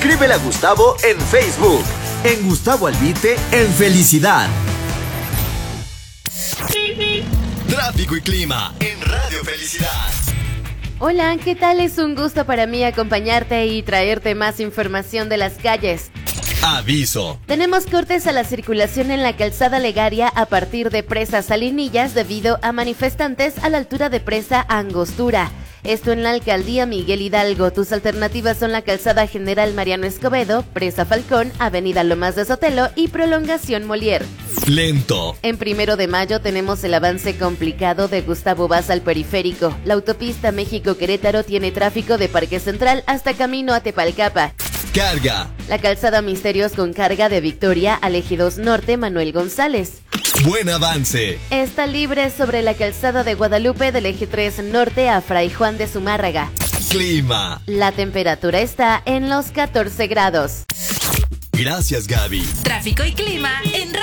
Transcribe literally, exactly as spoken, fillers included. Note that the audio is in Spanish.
Escríbele a Gustavo en Facebook. En Gustavo Albite, en felicidad. Tráfico y clima en Radio Felicidad. Hola, ¿qué tal? Es un gusto para mí acompañarte y traerte más información de las calles. Aviso. Tenemos cortes a la circulación en la calzada Legaria a partir de Presa Salinillas debido a manifestantes a la altura de Presa Angostura. Esto en la alcaldía Miguel Hidalgo. Tus alternativas son la calzada General Mariano Escobedo, Presa Falcón, Avenida Lomas de Sotelo y Prolongación Molière. Lento. En Primero de Mayo tenemos el avance complicado de Gustavo Vaz al periférico. La autopista México-Querétaro tiene tráfico de Parque Central hasta camino a Tepalcapa. Carga. La calzada Misterios con carga de Victoria al Eje dos Norte Manuel González. Buen avance. Está libre sobre la calzada de Guadalupe del Eje tres Norte a Fray Juan de Zumárraga. Clima. La temperatura está en los catorce grados. Gracias, Gaby. Tráfico y clima en